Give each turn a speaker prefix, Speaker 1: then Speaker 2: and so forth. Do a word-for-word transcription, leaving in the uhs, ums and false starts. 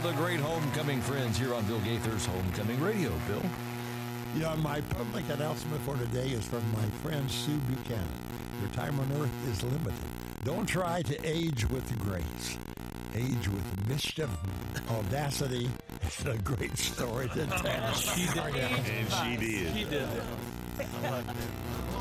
Speaker 1: the great homecoming friends here on Bill Gaither's Homecoming Radio. Bill?
Speaker 2: Yeah, my public announcement for today is from my friend Sue Buchanan. Your time on earth is limited. Don't try to age with grace. Age with mischief, audacity, and a great story to tell.
Speaker 3: She did.
Speaker 4: And she did.
Speaker 3: She did that. I like that.